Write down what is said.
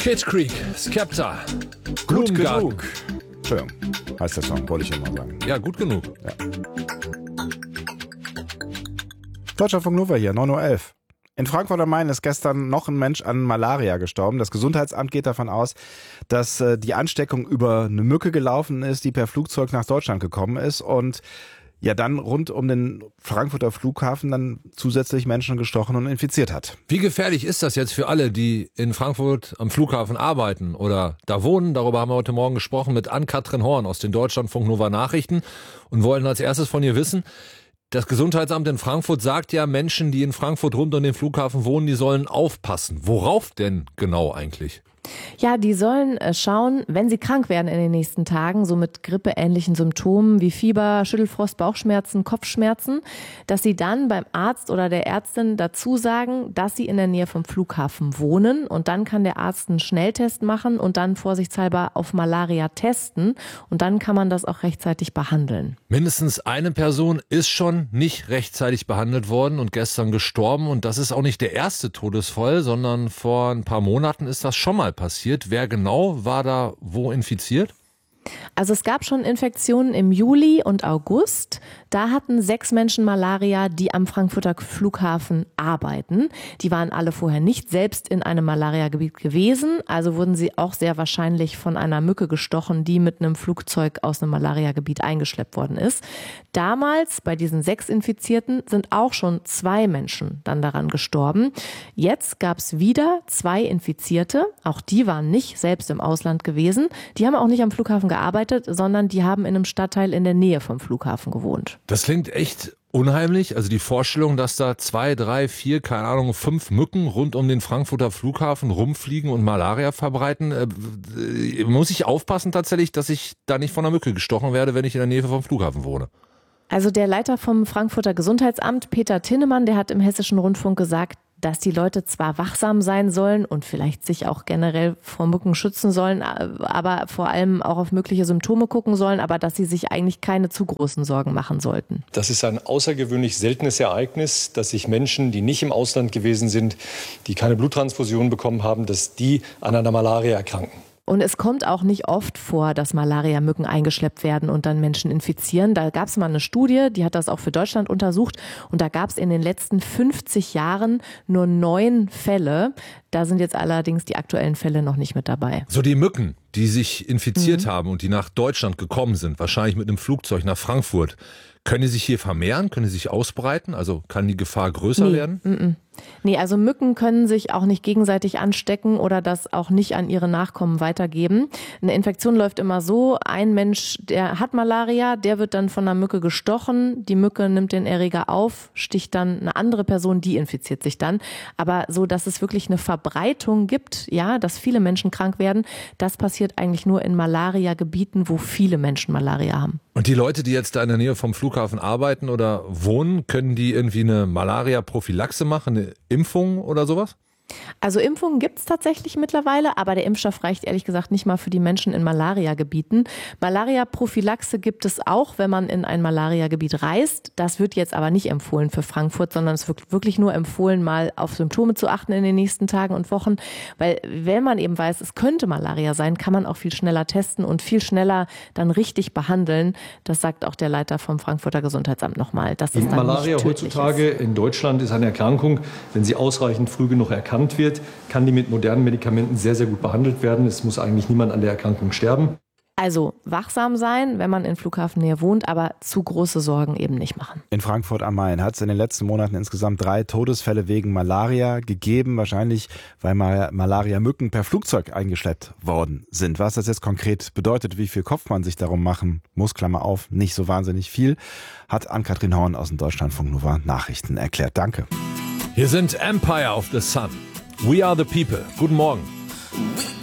Kid Creek, Skepta, Gut Blumengarten. genug. Entschuldigung, heißt der Song, wollte ich ja mal sagen. Ja, gut genug. Deutschlandfunk Nova hier, 9:11 Uhr. In Frankfurt am Main ist gestern noch ein Mensch an Malaria gestorben. Das Gesundheitsamt geht davon aus, dass die Ansteckung über eine Mücke gelaufen ist, die per Flugzeug nach Deutschland gekommen ist und ja dann rund um den Frankfurter Flughafen dann zusätzlich Menschen gestochen und infiziert hat. Wie gefährlich ist das jetzt für alle, die in Frankfurt am Flughafen arbeiten oder da wohnen? Darüber haben wir heute Morgen gesprochen mit Ann-Kathrin Horn aus den Deutschlandfunk Nova Nachrichten und wollen als erstes von ihr wissen, das Gesundheitsamt in Frankfurt sagt ja, Menschen, die in Frankfurt rund um den Flughafen wohnen, die sollen aufpassen. Worauf denn genau eigentlich? Ja, die sollen schauen, wenn sie krank werden in den nächsten Tagen, so mit grippeähnlichen Symptomen wie Fieber, Schüttelfrost, Bauchschmerzen, Kopfschmerzen, dass sie dann beim Arzt oder der Ärztin dazu sagen, dass sie in der Nähe vom Flughafen wohnen und dann kann der Arzt einen Schnelltest machen und dann vorsichtshalber auf Malaria testen und dann kann man das auch rechtzeitig behandeln. Mindestens eine Person ist schon nicht rechtzeitig behandelt worden und gestern gestorben und das ist auch nicht der erste Todesfall, sondern vor ein paar Monaten ist das schon mal passiert. Wer genau war da wo infiziert? Also es gab schon Infektionen im Juli und August. Da hatten 6 Menschen Malaria, die am Frankfurter Flughafen arbeiten. Die waren alle vorher nicht selbst in einem Malariagebiet gewesen. Also wurden sie auch sehr wahrscheinlich von einer Mücke gestochen, die mit einem Flugzeug aus einem Malariagebiet eingeschleppt worden ist. Damals, bei diesen 6 Infizierten, sind auch schon 2 Menschen dann daran gestorben. Jetzt gab es wieder 2 Infizierte. Auch die waren nicht selbst im Ausland gewesen. Die haben auch nicht am Flughafen gearbeitet, sondern die haben in einem Stadtteil in der Nähe vom Flughafen gewohnt. Das klingt echt unheimlich. Also die Vorstellung, dass da 2, 3, 4, keine Ahnung, 5 Mücken rund um den Frankfurter Flughafen rumfliegen und Malaria verbreiten. Muss ich aufpassen tatsächlich, dass ich da nicht von einer Mücke gestochen werde, wenn ich in der Nähe vom Flughafen wohne? Also der Leiter vom Frankfurter Gesundheitsamt, Peter Tinnemann, der hat im Hessischen Rundfunk gesagt, dass die Leute zwar wachsam sein sollen und vielleicht sich auch generell vor Mücken schützen sollen, aber vor allem auch auf mögliche Symptome gucken sollen, aber dass sie sich eigentlich keine zu großen Sorgen machen sollten. Das ist ein außergewöhnlich seltenes Ereignis, dass sich Menschen, die nicht im Ausland gewesen sind, die keine Bluttransfusion bekommen haben, dass die an einer Malaria erkranken. Und es kommt auch nicht oft vor, dass Malaria-Mücken eingeschleppt werden und dann Menschen infizieren. Da gab es mal eine Studie, die hat das auch für Deutschland untersucht. Und da gab es in den letzten 50 Jahren nur 9 Fälle. Da sind jetzt allerdings die aktuellen Fälle noch nicht mit dabei. So die Mücken, die sich infiziert haben und die nach Deutschland gekommen sind, wahrscheinlich mit einem Flugzeug nach Frankfurt, können die sich hier vermehren? Können die sich ausbreiten? Also kann die Gefahr größer werden? Nee, also Mücken können sich auch nicht gegenseitig anstecken oder das auch nicht an ihre Nachkommen weitergeben. Eine Infektion läuft immer so, ein Mensch, der hat Malaria, der wird dann von einer Mücke gestochen, die Mücke nimmt den Erreger auf, sticht dann eine andere Person, die infiziert sich dann. Aber so, dass es wirklich eine Verbreitung gibt, ja, dass viele Menschen krank werden, das passiert eigentlich nur in Malaria-Gebieten, wo viele Menschen Malaria haben. Und die Leute, die jetzt da in der Nähe vom Flughafen arbeiten oder wohnen, können die irgendwie eine Malaria-Prophylaxe machen, eine Impfung oder sowas? Also Impfungen gibt es tatsächlich mittlerweile, aber der Impfstoff reicht ehrlich gesagt nicht mal für die Menschen in Malaria-Gebieten. Malaria-Prophylaxe gibt es auch, wenn man in ein Malaria-Gebiet reist. Das wird jetzt aber nicht empfohlen für Frankfurt, sondern es wird wirklich nur empfohlen, mal auf Symptome zu achten in den nächsten Tagen und Wochen. Weil wenn man eben weiß, es könnte Malaria sein, kann man auch viel schneller testen und viel schneller dann richtig behandeln. Das sagt auch der Leiter vom Frankfurter Gesundheitsamt nochmal. Dass es dann Malaria nicht tödlich heutzutage ist. in Deutschland ist eine Erkrankung, wenn sie ausreichend früh genug erkannt wird, kann die mit modernen Medikamenten sehr, sehr gut behandelt werden. Es muss eigentlich niemand an der Erkrankung sterben. Also wachsam sein, wenn man in Flughafennähe wohnt, aber zu große Sorgen eben nicht machen. In Frankfurt am Main hat es in den letzten Monaten insgesamt 3 Todesfälle wegen Malaria gegeben. Wahrscheinlich, weil Malaria-Mücken per Flugzeug eingeschleppt worden sind. Was das jetzt konkret bedeutet, wie viel Kopf man sich darum machen muss, Klammer auf, nicht so wahnsinnig viel, hat Ann-Kathrin Horn aus dem Deutschlandfunk Nova Nachrichten erklärt. Danke. Hier sind Empire of the Sun. We are the people. Guten Morgen. We